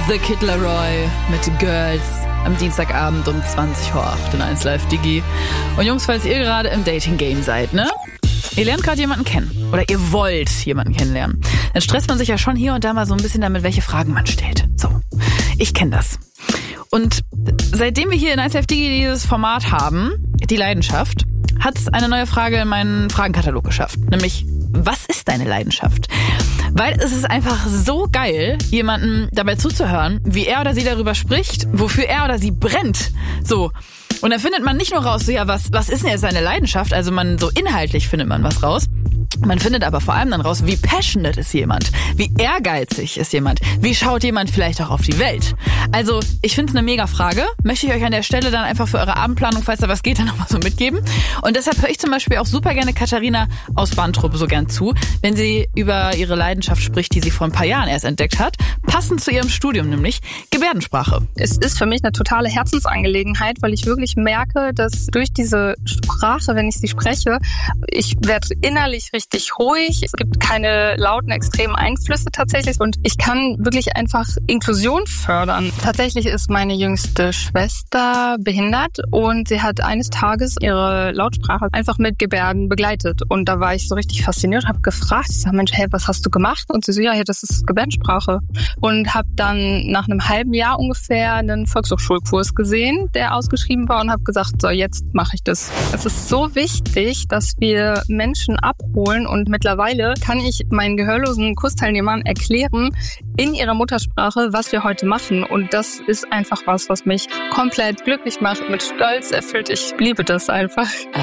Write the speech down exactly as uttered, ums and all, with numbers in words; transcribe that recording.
The Kid Laroi mit Girls am Dienstagabend um zwanzig vor acht in eins Live Digi. Und Jungs, falls ihr gerade im Dating-Game seid, ne? Ihr lernt gerade jemanden kennen oder ihr wollt jemanden kennenlernen. Dann stresst man sich ja schon hier und da mal so ein bisschen damit, welche Fragen man stellt. So, ich kenne das. Und seitdem wir hier in eins Live Digi dieses Format haben, die Leidenschaft, hat es eine neue Frage in meinen Fragenkatalog geschafft. Nämlich, was ist deine Leidenschaft? Weil es ist einfach so geil, jemandem dabei zuzuhören, wie er oder sie darüber spricht, wofür er oder sie brennt. So. Und dann findet man nicht nur raus, so, ja, was, was ist denn jetzt seine Leidenschaft? Also man, so inhaltlich findet man was raus. Man findet aber vor allem dann raus, wie passionate ist jemand, wie ehrgeizig ist jemand, wie schaut jemand vielleicht auch auf die Welt. Also ich finde es eine mega Frage, möchte ich euch an der Stelle dann einfach für eure Abendplanung, falls da was geht, dann nochmal so mitgeben. Und deshalb höre ich zum Beispiel auch super gerne Katharina aus Bahntruppe so gern zu, wenn sie über ihre Leidenschaft spricht, die sie vor ein paar Jahren erst entdeckt hat, passend zu ihrem Studium, nämlich Gebärdensprache. Es ist für mich eine totale Herzensangelegenheit, weil ich wirklich merke, dass durch diese Sprache, wenn ich sie spreche, ich werde innerlich richtig ruhig. Es gibt keine lauten, extremen Einflüsse tatsächlich und ich kann wirklich einfach Inklusion fördern. Tatsächlich ist meine jüngste Schwester behindert und sie hat eines Tages ihre Lautsprache einfach mit Gebärden begleitet und da war ich so richtig fasziniert, habe gefragt, ich sage, Mensch, hey, was hast du gemacht? Und sie so, ja, das ist Gebärdensprache und habe dann nach einem halben Jahr ungefähr einen Volkshochschulkurs gesehen, der ausgeschrieben war und habe gesagt, so, jetzt mache ich das. Es ist so wichtig, dass wir Menschen abholen und mittlerweile kann ich meinen gehörlosen Kursteilnehmern erklären in ihrer Muttersprache, was wir heute machen und das ist einfach was, was mich komplett glücklich macht, mit Stolz erfüllt. Ich liebe das einfach.